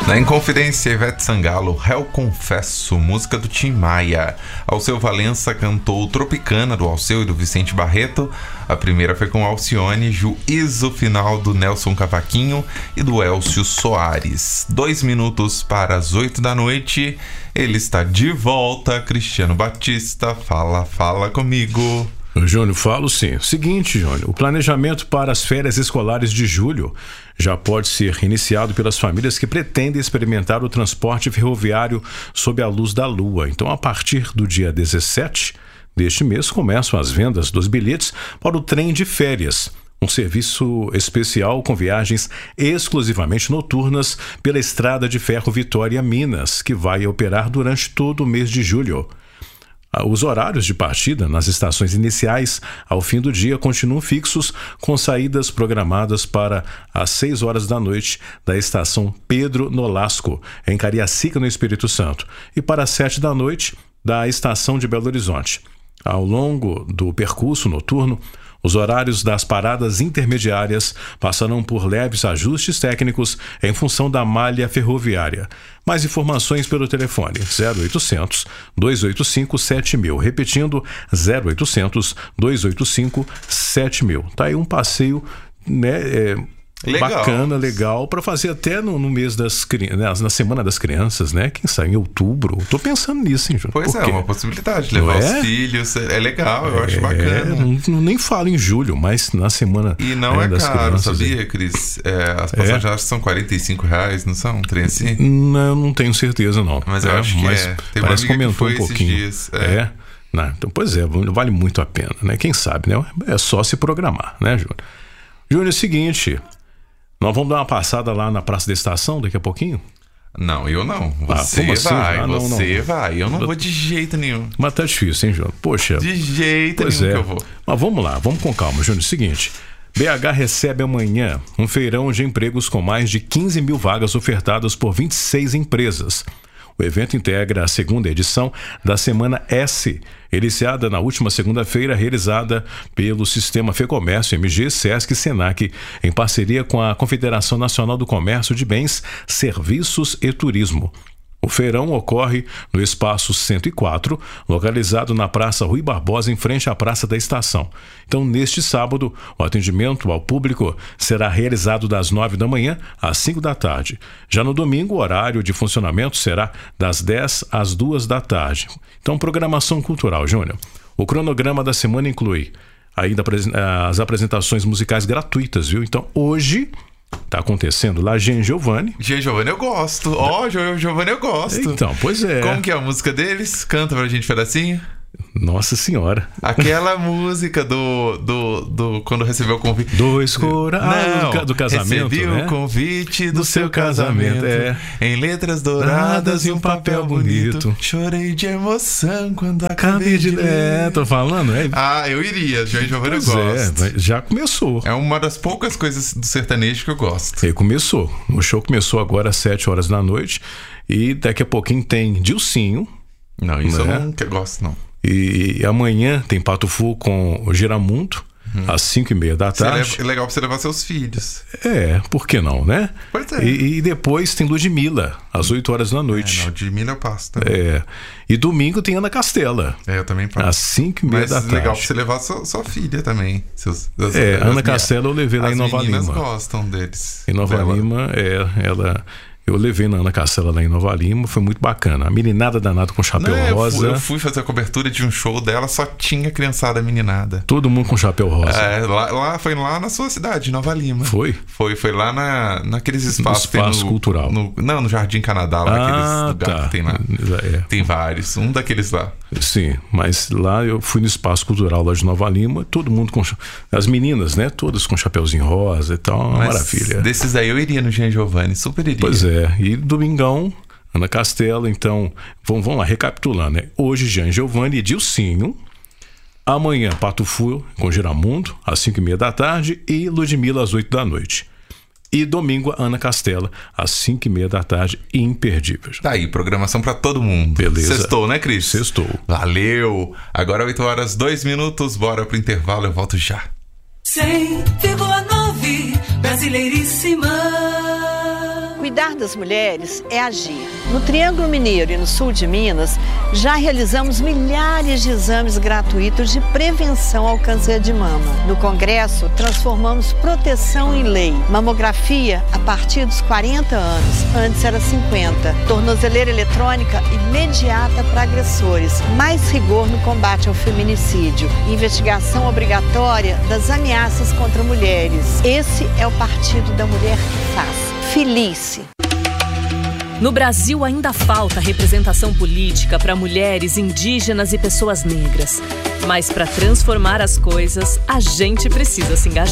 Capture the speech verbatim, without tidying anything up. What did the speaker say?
Na Inconfidência, Ivete Sangalo, Réu Confesso, música do Tim Maia. Alceu Valença cantou Tropicana, do Alceu e do Vicente Barreto. A primeira foi com Alcione, Juízo Final, do Nelson Cavaquinho e do Elcio Soares. Dois minutos para as oito da noite. Ele está de volta, Cristiano Batista. Fala, fala comigo. Júnior, falo sim. Seguinte, Júnior, o planejamento para as férias escolares de julho já pode ser iniciado pelas famílias que pretendem experimentar o transporte ferroviário sob a luz da lua. Então, a partir do dia dezessete deste mês, começam as vendas dos bilhetes para o trem de férias, um serviço especial com viagens exclusivamente noturnas pela Estrada de Ferro Vitória Minas, que vai operar durante todo o mês de julho. Os horários de partida nas estações iniciais ao fim do dia continuam fixos, com saídas programadas para as seis horas da noite da estação Pedro Nolasco, em Cariacica, no Espírito Santo, e para as sete da noite da estação de Belo Horizonte. Ao longo do percurso noturno, os horários das paradas intermediárias passarão por leves ajustes técnicos em função da malha ferroviária. Mais informações pelo telefone zero oitocentos, dois oito cinco, sete mil. Repetindo, zero oitocentos, dois oito cinco, sete mil. Tá aí um passeio, né, é, legal. Bacana, legal, para fazer até no, no mês das crianças, na Semana das Crianças, né? Quem sabe em outubro. Tô pensando nisso, hein, Júnior? Pois é, uma possibilidade. Levar é? os filhos, é legal, eu é, acho bacana. Não, nem falo em julho, mas na Semana e não é, é das caro, Crianças. Sabia, Cris? É, as passagens é? são quarenta e cinco reais, não são? Um trem assim? Não, não tenho certeza, não. Mas eu é, acho que mas é. Tem parece que comentou que um pouquinho. Dias. É. é? Não, então, pois é, vale muito a pena, né? Quem sabe, né? É só se programar, né, Júnior? Júnior, é o seguinte... Nós vamos dar uma passada lá na Praça da Estação daqui a pouquinho? Não, eu não. Você ah, assim? vai, ah, não, você não. vai. Eu não vou de jeito nenhum. Mas tá difícil, hein, Júnior? Poxa. De jeito pois nenhum é. que eu vou. Mas vamos lá, vamos com calma, Júnior. Seguinte, B H recebe amanhã um feirão de empregos com mais de quinze mil vagas ofertadas por vinte e seis empresas. O evento integra a segunda edição da Semana S, iniciada na última segunda-feira, realizada pelo Sistema Fecomércio, M G, Sesc e Senac, em parceria com a Confederação Nacional do Comércio de Bens, Serviços e Turismo. O feirão ocorre no Espaço cento e quatro, localizado na Praça Rui Barbosa, em frente à Praça da Estação. Então, neste sábado, o atendimento ao público será realizado das nove da manhã às cinco da tarde. Já no domingo, o horário de funcionamento será das dez às duas da tarde. Então, programação cultural, Júnior. O cronograma da semana inclui ainda as apresentações musicais gratuitas, viu? Então, hoje... tá acontecendo lá Jean Giovanni. Jean Giovanni eu gosto. Ó, oh, Jean Giovanni eu gosto. Então, pois é. Como que é a música deles? Canta pra gente um pedacinho. Nossa Senhora. Aquela música do, do, do... Quando recebeu o convite... Dois corações do, do casamento, recebi né? o convite do, do seu casamento, casamento é. Em letras douradas e um papel bonito. Chorei de emoção quando acabei de ler. É, tô falando, é. Ah, eu iria. Jean Giovanni eu gosto. É, já começou. É uma das poucas coisas do sertanejo que eu gosto. E começou. O show começou agora às sete horas da noite. E daqui a pouquinho tem Dilcinho. Não, isso né? eu não gosto, não. E amanhã tem Pato Fu com o Giramundo, hum. às cinco e meia da tarde. É legal pra você levar seus filhos. É, por que não, né? Pois é. E, e depois tem Ludmilla, às oito horas da noite. É, não, Ludmilla eu passo também. É. E domingo tem Ana Castela. É, eu também passo. Às cinco e meia da tarde. Mas legal pra você levar sua, sua filha também. Seus, seus, é, Ana minha, Castela eu levei lá em Nova Lima. As meninas gostam deles. Em Nova dela. Lima, é, ela... Eu levei na Ana Castela lá em Nova Lima, foi muito bacana. A meninada danada com chapéu Não, rosa. Eu fui, eu fui fazer a cobertura de um show dela, só tinha criançada meninada. Todo mundo com chapéu rosa. É, lá, lá, foi lá na sua cidade, Nova Lima. Foi? Foi, foi lá na, naqueles espaços. No espaço no, cultural. No, não, no Jardim Canadá, lá, ah, naqueles lugares tá. que tem lá. É. Tem vários, um daqueles lá. Sim, mas lá eu fui no espaço cultural lá de Nova Lima, todo mundo com... As meninas, né? Todas com chapéuzinho rosa e tal, uma mas maravilha. Desses aí eu iria no Jean Giovanni, super iria. Pois é, e domingão, Ana Castela, então, vamos, vamos lá, recapitulando, né? Hoje Jean Giovanni e Dilcinho, amanhã Pato Fu com Giramundo, às cinco e meia da tarde, e Ludmilla às oito da noite. E domingo, Ana Castela, às cinco e meia da tarde, imperdível. Tá aí, programação pra todo mundo. Beleza. Sextou, né, Cris? Sextou. Valeu! Agora oito horas, dois minutos, bora pro intervalo, eu volto já. cem vírgula nove Brasileiríssima. Cuidar das mulheres é agir. No Triângulo Mineiro e no sul de Minas, já realizamos milhares de exames gratuitos de prevenção ao câncer de mama. No Congresso, transformamos proteção em lei. Mamografia a partir dos quarenta anos, antes era cinquenta. Tornozeleira eletrônica imediata para agressores. Mais rigor no combate ao feminicídio. Investigação obrigatória das ameaças contra mulheres. Esse é o Partido da Mulher que faz. Felice. No Brasil ainda falta representação política para mulheres, indígenas e pessoas negras. Mas para transformar as coisas, a gente precisa se engajar.